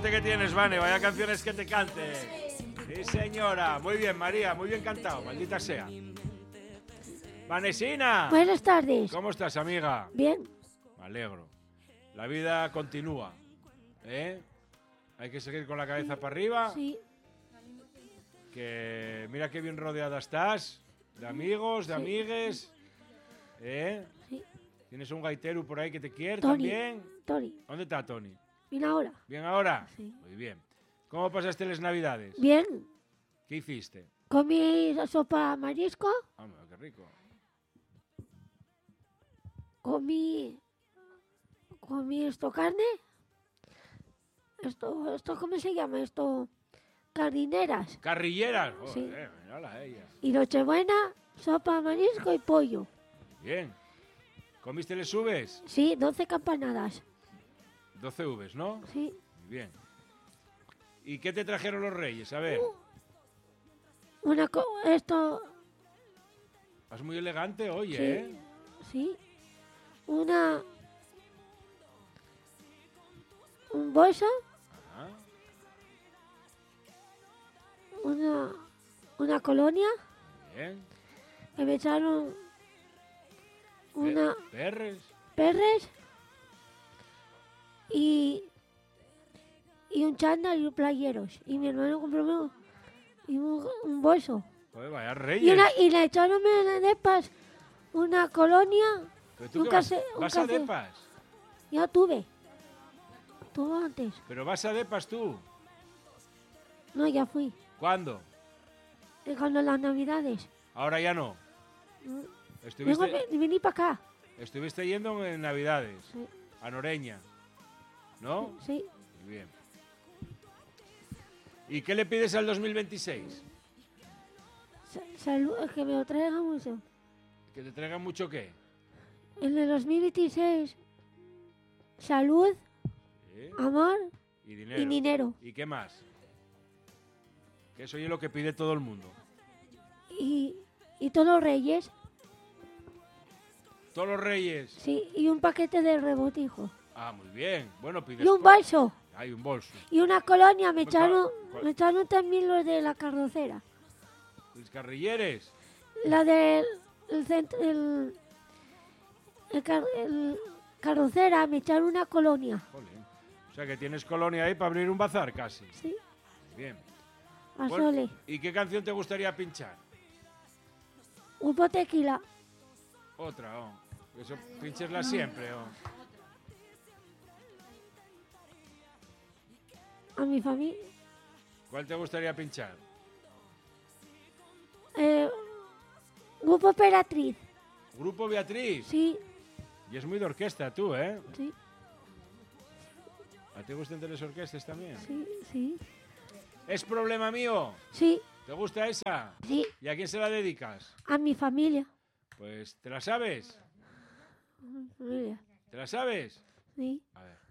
suerte que tienes, Vane. Vaya canciones que te cante. Sí, señora. Muy bien, María. Muy bien cantado. Maldita sea. Vanesina. Buenas tardes. ¿Cómo estás, amiga? Bien. Me alegro. La vida continúa. ¿Eh? Hay que seguir con la cabeza para arriba. Sí. Que mira qué bien rodeada estás. De amigos, de amigues. ¿Eh? Sí. Tienes un gaitero por ahí que te quiere Tony. también. Tony. ¿Dónde está Tony? Bien ahora. ¿Bien ahora? Sí. Muy bien. ¿Cómo pasaste las Navidades? Bien. ¿Qué hiciste? Comí sopa marisco. Hombre, qué rico. Comí esto carne. Esto ¿cómo se llama? Esto cardineras. Carrilleras. Joder, Sí. mírala ella. Y nochebuena, sopa marisco y pollo. Bien. ¿Comiste les uves? Sí, 12 campanadas. 12 uves, ¿no? Sí. Muy bien. ¿Y qué te trajeron los reyes? A ver. Esto, Vas muy elegante hoy, sí, ¿eh? sí. Un bolso, Ah, una colonia, bien. que me echaron una Perres. perres y un chándal y un playeros. Y mi hermano compró un bolso. Joder, vaya reyes. Y le echaron de pas una colonia. ¿Pero tú un qué case- un vas a café. depas? Yo tuve. Tuve antes. ¿Pero vas a depas tú? No, ya fui. ¿Cuándo? Cuando las navidades. Ahora ya no. Vengo, vení para acá. Estuviste yendo en Navidades. Sí. A Noreña. ¿No? Sí. Muy bien. ¿Y qué le pides al 2026? Salud, que me lo traigan mucho. ¿Que te traigan mucho qué? En el 2026, salud, ¿Eh? amor Y dinero. y dinero. ¿Y qué más? Que eso es lo que pide todo el mundo. Y todos los reyes. Todos los reyes. Sí, y un paquete de rebotijo. Ah, muy bien. Bueno, pides... Y un bolso. Hay un bolso. Y una colonia. Me Pues, ¿cuál? echaron también los de la carrocera. ¿Los carrilleres? La del carrocera me echaron una colonia. Jolín. O sea que tienes colonia ahí para abrir un bazar casi. Sí, Bien. a Bueno, sole. ¿y qué canción te gustaría pinchar? Un tequila. Otra, oh. Eso pinchesla siempre, oh. A mi familia. ¿Cuál te gustaría pinchar? Grupo Operatriz. Grupo Beatriz. Sí, Y es muy de orquesta tú, ¿eh? sí, ¿A ti te gustan las orquestas también? sí, sí. ¿Es problema mío? Sí, ¿Te gusta esa? sí. ¿Y a quién se la dedicas? A mi familia. Pues, ¿te la sabes? A mi familia. ¿Te la sabes? Sí. A ver.